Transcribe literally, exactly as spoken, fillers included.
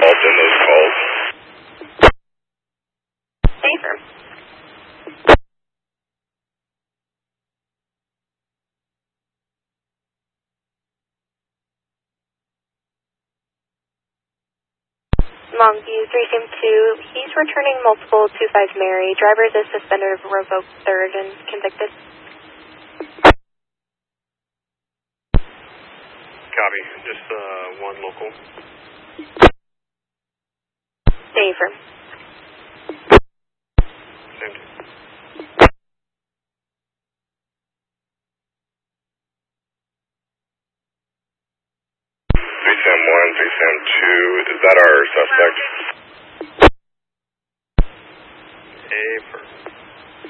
involved in those calls. Safer. Longview three Sim two, he's returning multiple two five Mary. Driver is suspended, revoked third, and convicted. Copy. Just uh, one local. Stay firm. Same two. three Sam one, three Sam two, is that our suspect? A for